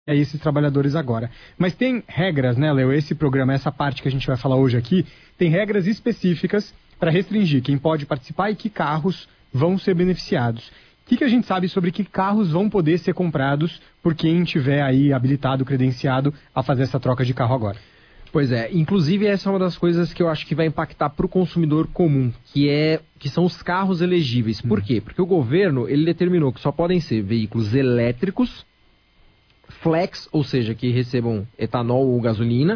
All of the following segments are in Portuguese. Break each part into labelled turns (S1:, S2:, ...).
S1: a esses trabalhadores agora. Mas tem regras, né, Léo? Esse programa, essa parte que a gente vai falar hoje aqui, tem regras específicas para restringir quem pode participar e que carros vão ser beneficiados. O que a gente sabe sobre que carros vão poder ser comprados por quem tiver aí habilitado, credenciado a fazer essa troca de carro agora?
S2: Pois é, inclusive essa é uma das coisas que eu acho que vai impactar para o consumidor comum, que são os carros elegíveis. Por quê? Porque o governo ele determinou que só podem ser veículos elétricos, flex, ou seja, que recebam etanol ou gasolina,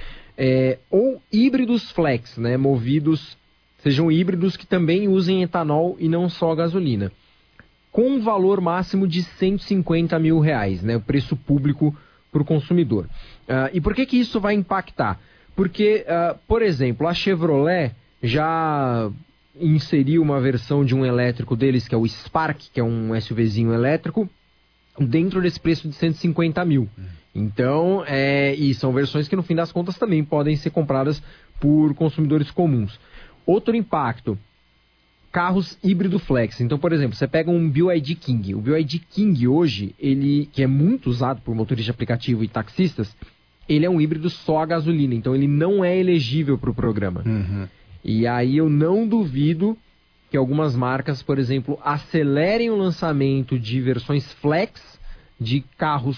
S2: ou híbridos flex, né, sejam híbridos que também usem etanol e não só gasolina, com um valor máximo de R$150 mil, né, o preço público para o consumidor. E por que isso vai impactar? Porque, por exemplo, a Chevrolet já inseriu uma versão de um elétrico deles, que é o Spark, que é um SUVzinho elétrico, dentro desse preço de R$150 mil. Então, e são versões que no fim das contas também podem ser compradas por consumidores comuns. Outro impacto, carros híbrido flex. Então, por exemplo, você pega um BYD King. O BYD King hoje, que é muito usado por motoristas de aplicativo e taxistas, ele é um híbrido só a gasolina. Então, ele não é elegível para o programa. E aí eu não duvido que algumas marcas, por exemplo, acelerem o lançamento de versões flex de carros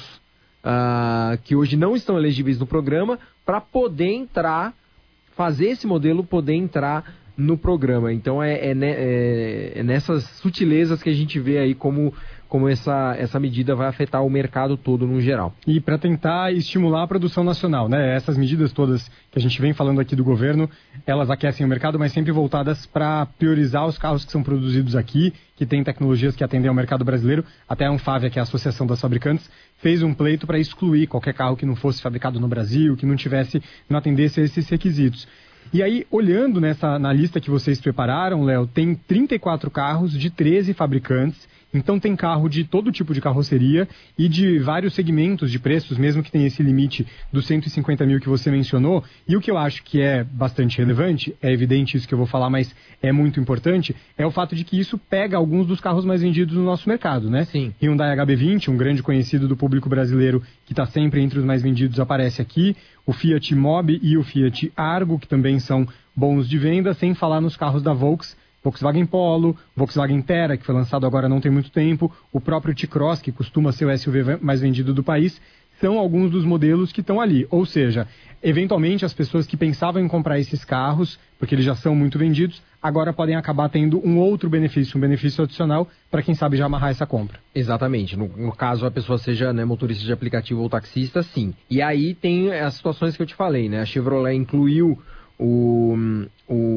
S2: que hoje não estão elegíveis no programa, para poder fazer esse modelo poder entrar no programa. Então é nessas sutilezas que a gente vê aí como essa medida vai afetar o mercado todo no geral.
S1: E para tentar estimular a produção nacional, né? Essas medidas todas que a gente vem falando aqui do governo, elas aquecem o mercado, mas sempre voltadas para priorizar os carros que são produzidos aqui, que têm tecnologias que atendem ao mercado brasileiro. Até a Anfávia, que é a Associação das Fabricantes, fez um pleito para excluir qualquer carro que não fosse fabricado no Brasil, que não atendesse a esses requisitos. E aí, olhando na lista que vocês prepararam, Léo, tem 34 carros de 13 fabricantes. Então tem carro de todo tipo de carroceria e de vários segmentos de preços, mesmo que tenha esse limite dos 150 mil que você mencionou. E o que eu acho que é bastante relevante, é evidente isso que eu vou falar, mas é muito importante, é o fato de que isso pega alguns dos carros mais vendidos no nosso mercado, né?
S2: Sim.
S1: Hyundai HB20, um grande conhecido do público brasileiro que está sempre entre os mais vendidos, aparece aqui. O Fiat Mobi e o Fiat Argo, que também são bons de venda, sem falar nos carros da Volkswagen Polo, Volkswagen Terra, que foi lançado agora não tem muito tempo, o próprio T-Cross, que costuma ser o SUV mais vendido do país, são alguns dos modelos que estão ali. Ou seja, eventualmente as pessoas que pensavam em comprar esses carros, porque eles já são muito vendidos, agora podem acabar tendo um outro benefício, um benefício adicional, para quem sabe já amarrar essa compra.
S2: Exatamente. No caso a pessoa seja, né, motorista de aplicativo ou taxista, sim. E aí tem as situações que eu te falei, né? A Chevrolet incluiu o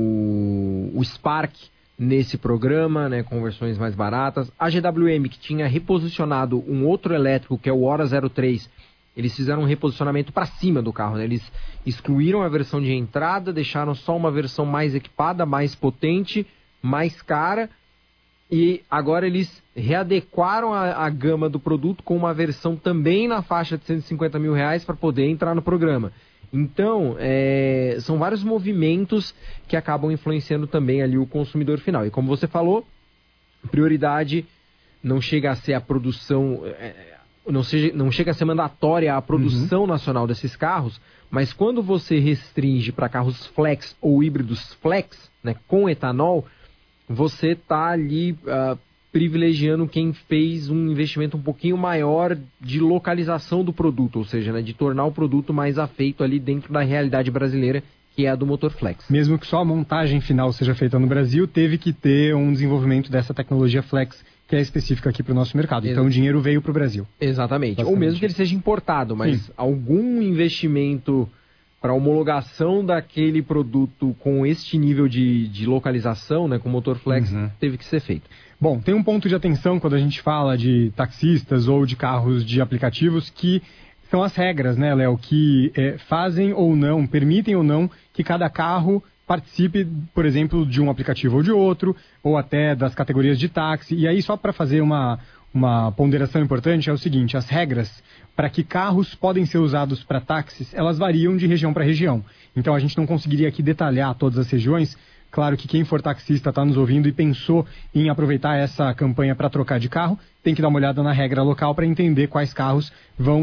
S2: Spark nesse programa, né, com versões mais baratas. A GWM, que tinha reposicionado um outro elétrico, que é o Hora 03, eles fizeram um reposicionamento para cima do carro, né? Eles excluíram a versão de entrada, deixaram só uma versão mais equipada, mais potente, mais cara, e agora eles readequaram a gama do produto com uma versão também na faixa de R$150 mil para poder entrar no programa. Então, são vários movimentos que acabam influenciando também ali o consumidor final. E como você falou, prioridade não chega a ser a produção, não chega a ser mandatória a produção nacional desses carros, mas quando você restringe para carros flex ou híbridos flex, né, com etanol, você está ali privilegiando quem fez um investimento um pouquinho maior de localização do produto, ou seja, né, de tornar o produto mais afeito ali dentro da realidade brasileira, que é a do motor flex.
S1: Mesmo que só a montagem final seja feita no Brasil, teve que ter um desenvolvimento dessa tecnologia flex, que é específica aqui para o nosso mercado. Então o dinheiro veio para o Brasil.
S2: Exatamente. Ou mesmo que ele seja importado, mas sim, algum investimento para homologação daquele produto com este nível de localização, né, com motor flex, teve que ser feito.
S1: Bom, tem um ponto de atenção quando a gente fala de taxistas ou de carros de aplicativos, que são as regras, né, Léo, que fazem ou não, permitem ou não que cada carro participe, por exemplo, de um aplicativo ou de outro, ou até das categorias de táxi. E aí, só para fazer uma ponderação importante, é o seguinte: as regras para que carros podem ser usados para táxis, elas variam de região para região. Então, a gente não conseguiria aqui detalhar todas as regiões. Claro que quem for taxista está nos ouvindo e pensou em aproveitar essa campanha para trocar de carro, tem que dar uma olhada na regra local para entender quais carros vão